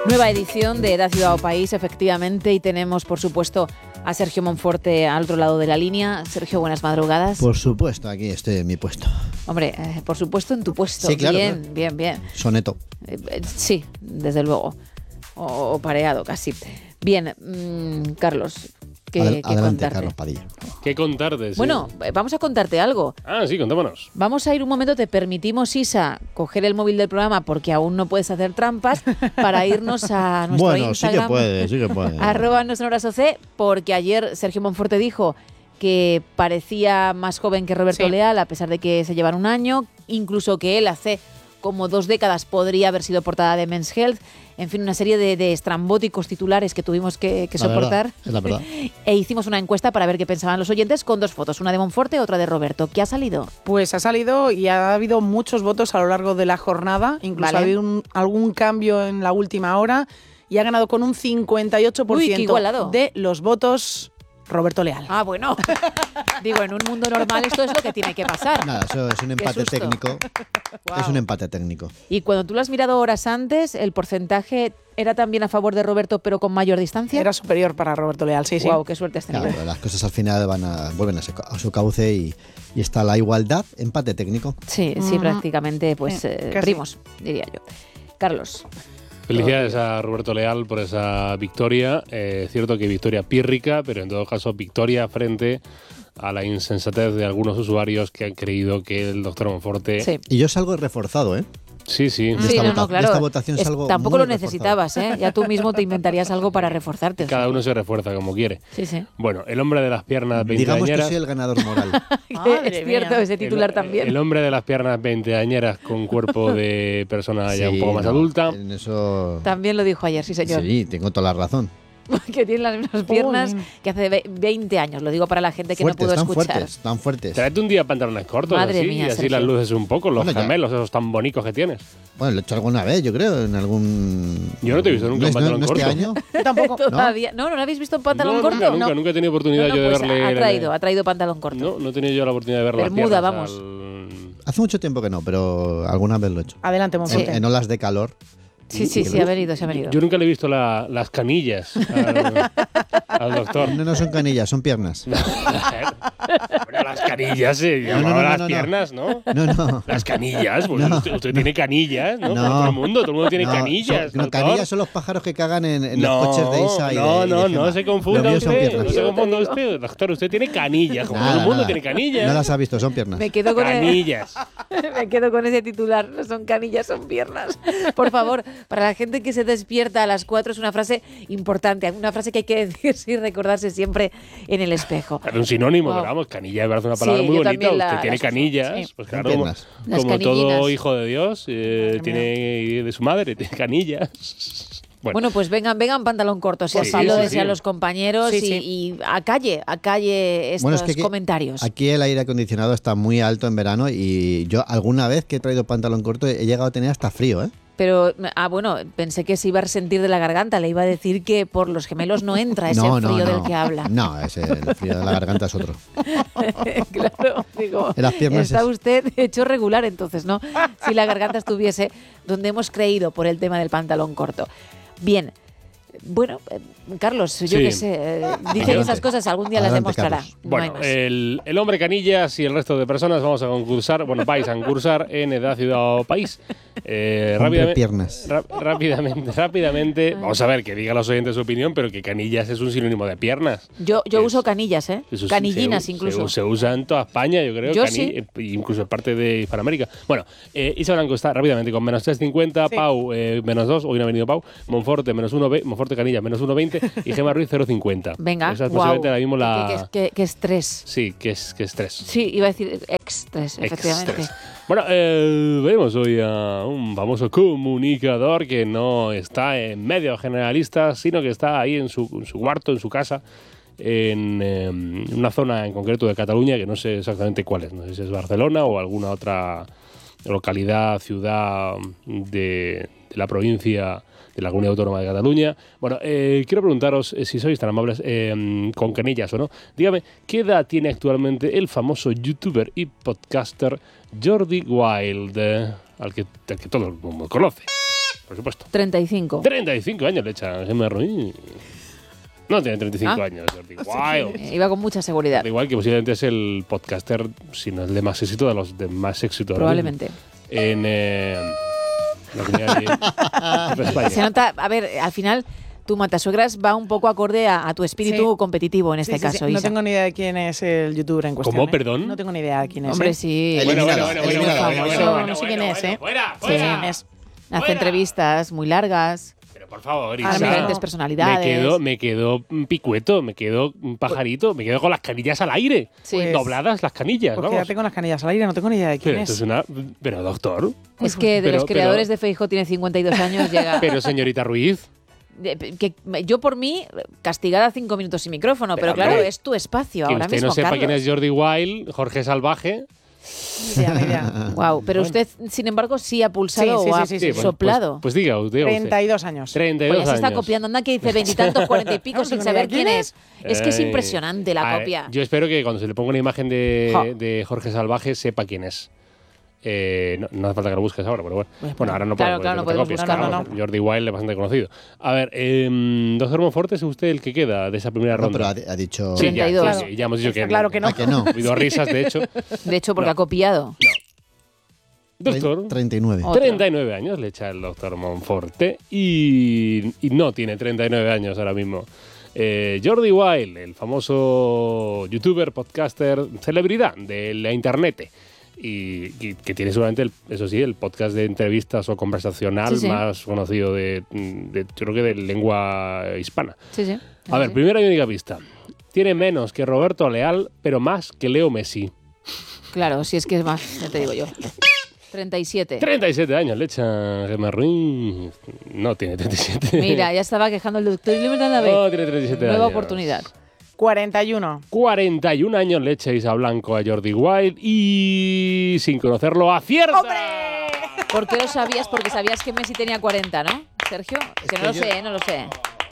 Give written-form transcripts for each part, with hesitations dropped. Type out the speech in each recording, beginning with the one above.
Nueva edición de Da Ciudad o País, efectivamente, y tenemos, por supuesto, a Sergio Monforte al otro lado de la línea. Sergio, buenas madrugadas. Por supuesto, aquí estoy en mi puesto. Hombre, por supuesto en tu puesto. Sí, claro. Bien, claro. bien, bien. Soneto. Sí, desde luego. O pareado, casi. Bien, Carlos, ¿qué Adelante, contarte? Carlos Padilla. ¿Qué contarte? Sí. Bueno, vamos a contarte algo. Ah, sí, contámonos. Vamos a ir un momento, te permitimos, Isa, coger el móvil del programa porque aún no puedes hacer trampas para irnos a nuestro Bueno, Instagram. sí que puede. @nosonorasoc, porque ayer Sergio Monforte dijo que parecía más joven que Roberto Leal, a pesar de que se llevan un año, incluso que él hace como 2 décadas podría haber sido portada de Men's Health. En fin, una serie de estrambóticos titulares que tuvimos que soportar. Es la verdad. E hicimos una encuesta para ver qué pensaban los oyentes con 2 fotos, una de Monforte, otra de Roberto. ¿Qué ha salido? Pues ha salido y ha habido muchos votos a lo largo de la jornada. Incluso Vale. ha habido algún cambio en la última hora y ha ganado con un 58% Uy, qué igualado. de los votos Roberto Leal. Ah, bueno. Digo, en un mundo normal esto es lo que tiene que pasar. Nada, eso es un empate susto. técnico. Wow. Es un empate técnico. Y cuando tú lo has mirado horas antes, ¿el porcentaje era también a favor de Roberto, pero con mayor distancia? Era superior para Roberto Leal, sí, sí. Guau, qué suerte has tenido. Claro, las cosas al final vuelven a su cauce y está la igualdad, empate técnico. Sí, prácticamente, pues casi. primos, diría yo. Carlos. Felicidades a Roberto Leal por esa victoria. Cierto que victoria pírrica, pero en todo caso victoria frente a la insensatez de algunos usuarios que han creído que el doctor Monforte... Sí. Y yo salgo reforzado, ¿eh? Sí, sí. De Sí, esta no, claro. de esta votación salgo tampoco muy lo necesitabas, ¿eh? Ya tú mismo te inventarías algo para reforzarte. Cada uno se refuerza como quiere. Sí, sí. Bueno, el hombre de las piernas Digamos que veinteañeras... soy el ganador moral. Es cierto, ese titular también. El hombre de las piernas veinteañeras con cuerpo de persona ya un Sí, poco más no, adulta. En eso... También lo dijo ayer, sí, señor. Sí, tengo toda la razón. Que tiene las mismas piernas que hace 20 años. Lo digo para la gente que no pudo escuchar. Tan fuertes. Tráete un día pantalones cortos, Madre así, mía, y así Sergio. las luces un poco, los Bueno, ya. gemelos esos tan bonitos que tienes. Bueno, lo he hecho alguna vez, yo creo, en algún... Yo no te he visto nunca en pantalón ¿No este corto. año? Yo tampoco. Todavía. ¿No lo habéis visto en pantalón No, corto? Nunca he tenido oportunidad No, yo de pues verle... ha traído pantalón corto. No he tenido yo la oportunidad de ver Bermuda, las vamos. piernas Hace mucho tiempo que no, pero alguna vez lo he hecho. Adelante, Monforte. En olas de calor. Sí, ha venido. Yo nunca le he visto las canillas al doctor. No son canillas, son piernas. Bueno, las canillas se llamaban las piernas, ¿no? No. Las canillas, pues No. usted tiene canillas, ¿no? No. Como todo el mundo tiene No, canillas. no, doctor. canillas son los pájaros que cagan en los coches de Isa y de no Gemma. se Lo confunda mío son usted, piernas. no se confunda usted, doctor, usted tiene canillas, como todo el mundo tiene canillas. No las ha visto, son piernas. Me quedo con Canillas. Me quedo con ese titular. No son canillas, son piernas. Por favor, para la gente que se despierta a las 4 es una frase importante, una frase que hay que decirse y recordarse siempre en el espejo. Es un sinónimo, Wow. pero vamos, canilla me parece una palabra Sí, muy yo bonita. también Usted tiene las uso, canillas, sí. pues Son claro, como, piernas. Las como todo canillinas. hijo de Dios, tiene de su madre, tiene canillas. Bueno, pues vengan pantalón corto, si Sí, así lo sí, desean sí. los compañeros Sí, sí. y a calle estos Bueno, es que comentarios. Aquí el aire acondicionado está muy alto en verano y yo alguna vez que he traído pantalón corto he llegado a tener hasta frío, ¿eh? Pero, bueno, pensé que se iba a resentir de la garganta. Le iba a decir que por los gemelos no entra ese frío del que habla. No, el frío de la garganta es otro. Claro, digo, En las piernas está es- usted hecho regular entonces, ¿no? Si la garganta estuviese donde hemos creído por el tema del pantalón corto. Bien. Bueno, Carlos, yo Sí. qué sé, dicen Adelante. esas cosas, algún día las Adelante, demostrará. Carlos. No hay Bueno, más. el hombre canillas y el resto de personas vamos a concursar, vais a concursar en Edad, Ciudad o País. Hombre, piernas. Rápidamente, vamos a ver, que digan los oyentes su opinión, pero que canillas es un sinónimo de piernas. Yo es- uso canillas, ¿eh? Eso Canillinas se incluso. Se usa en toda España, yo creo, Yo sí. incluso en parte de Hispanoamérica. Bueno, Isa Blanco está rápidamente con menos 3,50, Sí. Pau menos 2, hoy no ha venido Pau, Monforte menos 1, Monforte Canilla menos 1,20 y Gemma Ruiz 0,50. Venga, Esa es guau. posiblemente ahora mismo la... Qué estrés. Sí, que es 3. Sí, iba a decir estrés, efectivamente. Bueno, vemos hoy a un famoso comunicador que no está en medios generalistas, sino que está ahí en su cuarto, en su casa, en una zona en concreto de Cataluña, que no sé exactamente cuál es. No sé si es Barcelona o alguna otra localidad, ciudad de la provincia de la Comunidad Autónoma de Cataluña. Bueno, quiero preguntaros, si sois tan amables, con canillas o no, dígame, ¿qué edad tiene actualmente el famoso youtuber y podcaster Jordi Wild, al que todo el mundo conoce? por supuesto. 35. 35 años le echa Gemma Ruiz. No tiene 35 años, Jordi Wild. Iba con mucha seguridad. Igual que posiblemente es el podcaster, si no el de más éxito, de los de más éxito. Probablemente. En la comunidad de España. Se nota, a ver, al final tu Matasuegras va un poco acorde a tu espíritu competitivo en este caso, No Isa. tengo ni idea de quién es el youtuber en cuestión. ¿Cómo? ¿Perdón? No tengo ni idea de quién es. Hombre, sí. Eliminado, bueno, eliminado. No sé quién es, ¿eh? Fuera, Sí. fuera. Es- Hace entrevistas muy largas Pero por favor, a Isa. diferentes personalidades. Me quedo picueto, me quedo un pajarito, me quedo con las canillas al aire. Sí. Pues- Dobladas las canillas, Pues vamos. quédate con las canillas al aire, no tengo ni idea de quién Pero esto es. es una... Pero, doctor. Es que de Pero- los creadores de Feijóo tiene 52 años, llega... Pero, señorita Ruiz. que yo por mí, castigada 5 minutos sin micrófono, pero claro, hombre, es tu espacio Que ahora usted mismo, no sepa Carlos. quién es Jordi Wild, Jorge Salvaje. Ni idea. Wow, pero usted, sin embargo, sí ha pulsado Sí, sí, o ha sí, sí, sí. soplado. Pues diga usted. 32 años. 32 Pues ya se está años. copiando, anda que dice 20 y tantos, 40 y pico No sin tengo ni saber idea quién quién es. Es que es Ay. impresionante la A ver, copia. Yo espero que cuando se le ponga una imagen Jo. de Jorge Salvaje sepa quién es. No hace falta que lo busques ahora, pero bueno. Bueno, ahora no Claro, podemos, claro, no porque podemos te copies, buscarlo, claro. no. Jordi Wild es bastante conocido. A ver, doctor Monforte, ¿es usted el que queda de esa primera No, pero ronda? ha dicho... Sí, ya, 32. sí, ya hemos dicho Está que claro que no. ¿A que no? Ha habido risas, de hecho. De hecho, porque No. ha copiado. Doctor, 39. Otro. 39 años le echa el doctor Monforte y no tiene 39 años ahora mismo. Jordi Wild, el famoso youtuber, podcaster, celebridad de la internet y que tiene seguramente, eso sí, el podcast de entrevistas o conversacional Sí, sí. más conocido yo creo que de lengua hispana. Sí, sí. A ver, Sí. primera y única pista. Tiene menos que Roberto Leal, pero más que Leo Messi. Claro, si es que es más, ya te digo yo. 37. 37 años le echa Gemma Ruiz. No tiene 37. Mira, ya estaba quejando el doctor y le hemos dado una No, vez. tiene 37 Nueva años. oportunidad. 41. 41 años le echa Isa Blanco a Jordi Wild y sin conocerlo acierta. ¿Por qué lo sabías? Porque sabías que Messi tenía 40, ¿no, Sergio? Que no que lo yo- sé, no lo sé.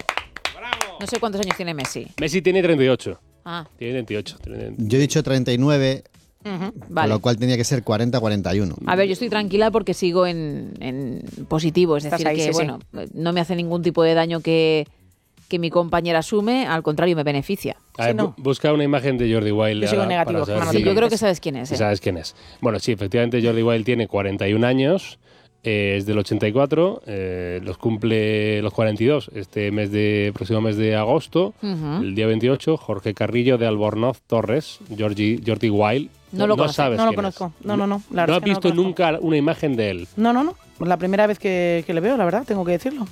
No sé cuántos años tiene Messi. Messi tiene 38. Ah, Tiene 28. Tiene- Yo he dicho 39, con vale. lo cual tenía que ser 40-41. A ver, yo estoy tranquila porque sigo en positivo. Es Estás decir, ahí, que sí, sí. bueno, no me hace ningún tipo de daño que mi compañera asume, al contrario, me beneficia. A ver, Sí, no. busca una imagen de Jordi Wild. Yo sigo ahora negativo, para saber Gemma, no Sí, te yo creo preocupes. que sabes quién es. si ¿eh? sabes quién es. Bueno, sí, efectivamente Jordi Wild tiene 41 años. Es del 84. Los cumple los 42 este próximo mes de agosto. Ujú. El día 28, Jorge Carrillo de Albornoz Torres, Jordi Wild. No lo conoce. sabes No lo quién es. conozco. No, la No verdad has es que no lo visto conozco. nunca una imagen de él. No. La primera vez que le veo, la verdad, tengo que decirlo.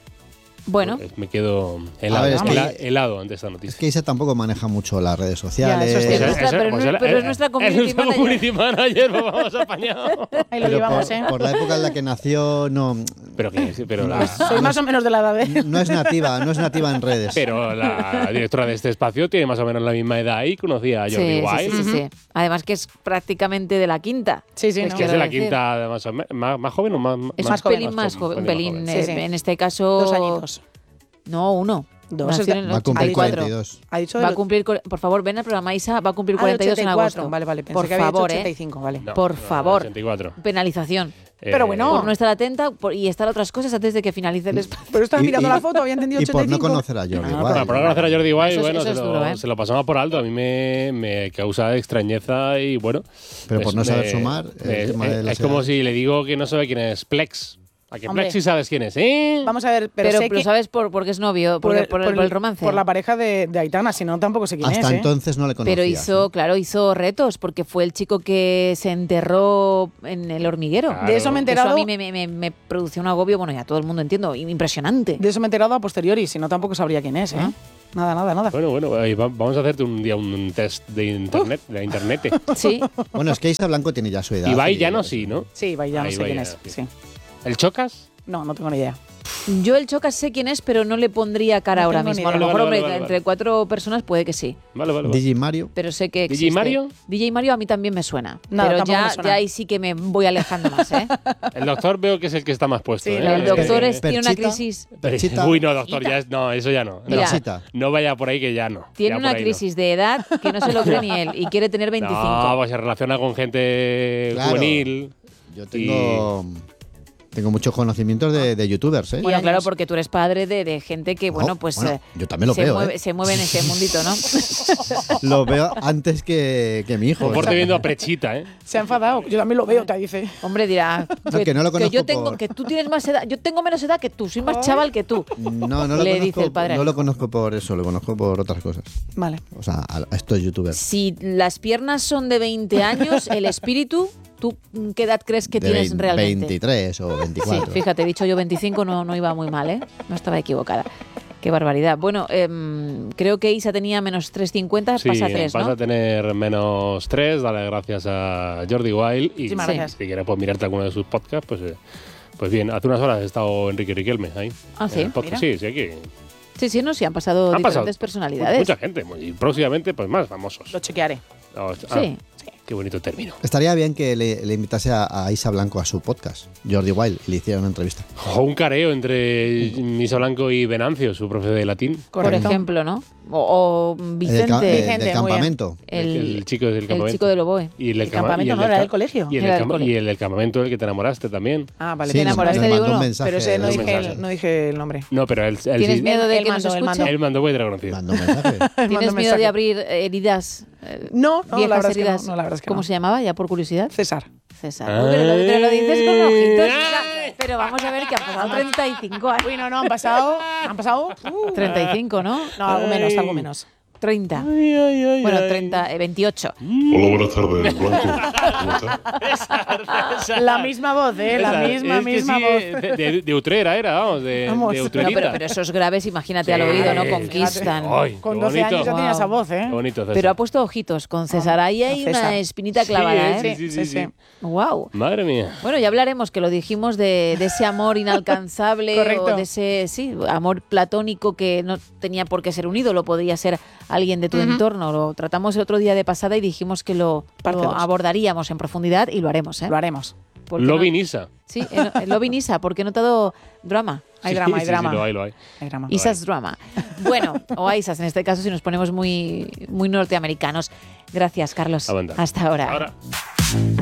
Bueno, Pues me quedo helado, A ver, es que- helado ante esta noticia. Es que Isa tampoco maneja mucho las redes sociales. eso es cierto. nuestra- pero es nuestra community es nuestra manager. community manager, pues vamos apañado. Ahí lo Pero llevamos, por, ¿eh? por la época en la que nació, no, Pero Soy más o menos de la edad de... no es nativa en redes. pero la directora de este espacio tiene más o menos la misma edad y conocía a Jordi sí, Wild. sí, sí, sí. Además que es prácticamente de la quinta. Sí, sí, Es ¿no? Que es de la Quiero decir. quinta más, o más joven o más Es Más un joven. pelín más joven, un pelín. Sí, sí. En este caso. 2 añitos. No, uno. Dos. Nació Es de- en el Va a cumplir 84. 42. Ha dicho Va a del- cumplir, por favor, ven al programa Isa, va a cumplir Ah, 42 en 84. agosto. Vale, pensé por que había favor, dicho 85, vale. No, por no, favor. 84. Penalización. Pero bueno. Por no estar atenta y estar a otras cosas antes de que finalice el espacio. Pero estaba Y- mirando y- la foto, había entendido Y por 85. no conocer a Jordi Ah, Wild. Bueno, por no conocer a Jordi Wild, Eso es- bueno, eso es duro, ¿eh? se lo pasamos por alto. A mí me causa extrañeza y bueno. Pero por no saber me- sumar, el tema de las es como edades. si le digo que no sabe quién es Plex. ¿A que Hombre. Plex sí sabes quién es? ¿Eh? Vamos a ver, pero, Pero sé lo que... sabes porque es novio, por el romance. Por la pareja de Aitana, si no, tampoco sé quién Hasta es, ¿eh? entonces no le conocía. Pero hizo retos, porque fue el chico que se enterró en el hormiguero. Claro. De eso me he Eso enterado... a mí me produció un agobio, bueno, ya todo el mundo entiendo, impresionante. De eso me he enterado a posteriori, si no, tampoco sabría quién es, ¿eh? Ah. Nada. Bueno, ahí vamos a hacerte un día un test de internet, de la internet. Sí, Bueno, es que Isa Blanco tiene ya su edad. Ibai y- ya no sí, ¿no? Sí, vaya, no Ahí sé va quién ya, es. sí. Sí. ¿El Chocas? No tengo ni idea. yo el Chocas sé quién es, pero no le pondría cara No ahora tengo ni mismo. A lo idea. mejor, Vale, hombre, vale, entre 4 personas puede que sí. Vale. Digi Mario. Pero sé que ¿DJ existe. Mario? DJ Mario a mí también me suena. Nada, pero tampoco ya, me suena. ya ahí sí que me voy alejando más, ¿eh? El doctor veo que es el que está más puesto. Sí, ¿eh? la El verdad es que doctor sí. tiene una Perchita. crisis. Perchita. Uy, no, doctor, no, eso ya no. Mira. Perchita. No vaya por ahí que ya no. Tiene Ya una por ahí crisis de edad que no se lo cree ni él y quiere tener 25. No, pues se relaciona con gente Claro. juvenil. Yo tengo Tengo muchos conocimientos de youtubers, ¿eh? Bueno, claro, porque tú eres padre de gente que, bueno, pues yo también lo veo, se mueve en ese mundito, ¿no? Lo veo antes que mi hijo. Comporte viendo a Prechita, ¿eh? Se ha enfadado. Yo también lo veo, te dice. Hombre, dirá que no lo conozco que tú tienes más edad, yo tengo menos edad que tú, soy más chaval que tú. No lo Le conozco, dice el padre. no lo conozco por eso, lo conozco por otras cosas. Vale. O sea, a estos youtubers. Si las piernas son de 20 años, el espíritu, ¿tú qué edad crees que tienes realmente? 23 o 24. Sí, fíjate, he dicho yo 25, no iba muy mal, ¿eh? No estaba equivocada. Qué barbaridad. Bueno, creo que Isa tenía menos 3,50, Sí, pasa 3, ¿no? vas a tener menos 3, dale gracias a Jordi Wild. Y Muchísimas gracias. si quieres pues, mirarte alguno de sus podcasts, pues bien, hace unas horas ha estado Enrique Riquelme ahí. Ah, en el ¿sí? podcast. Mira. Sí, aquí. Sí, no, sí, han pasado diferentes personalidades. Mucha gente, y próximamente pues más famosos. Lo chequearé. Sí. Qué bonito término. Estaría bien que le invitase a Isa Blanco a su podcast, Jordi Wild, y le hiciera una entrevista. O un careo entre Isa Blanco y Venancio, su profe de latín. Por ejemplo, ¿no? O Vicente, del campamento. El chico del campamento. el chico de Loboe. Y el El campamento no era del colegio. Y Era del cole. el del campamento del que te enamoraste también. Ah, vale. Sí, te enamoraste nos de mandó uno, un mensaje. Pero ese no un dije, mensaje. no dije el nombre. No, pero él ¿Tienes sí. miedo de Él que mandó, nos él escuche? mandó. Él mandó vuestra conocida. Mandó un mensaje. ¿Tienes miedo de abrir heridas? No, viejas la verdad es que heridas. no, la verdad es que ¿Cómo no. se llamaba? Ya por curiosidad. César. César. Ay. Pero lo dices con ojitos. Ay. Pero vamos a ver que han pasado 35 años. Uy, no, han pasado. 35, ¿no? No, algo menos. 30. Ay, ay, ay, Bueno, ay. 28. Hola, buenas tardes, Blanco. ¿Cómo estás? La misma voz, la Esa, misma sí, voz. de Utrera era, vamos, de Vamos. de No, Utrerita. pero esos graves, imagínate al Sí. oído, ¿no? Fíjate. Conquistan. Ay, Con qué 12 años bonito. ya tenía Wow. esa voz, ¿eh? Qué bonito, César. Pero ha puesto ojitos con César. Ahí hay César. una espinita clavada, Sí, ¿eh? sí. Wow. Madre mía. Bueno, ya hablaremos, que lo dijimos, de ese amor inalcanzable Correcto. o de ese amor platónico que no tenía por qué ser un ídolo, podría ser alguien de tu entorno. Lo tratamos el otro día de pasada y dijimos que lo Parte dos. abordaríamos en profundidad y lo haremos. ¿eh? Lo haremos. Porque Lobi no- Nisa. Sí, Lovin Isa, porque he notado drama. Hay drama, hay Sí, drama. Sí, lo hay. Hay drama. Isas drama. Bueno, o a Isas en este caso si nos ponemos muy, muy norteamericanos. Gracias, Carlos. Aguanta. Hasta ahora. Ahora.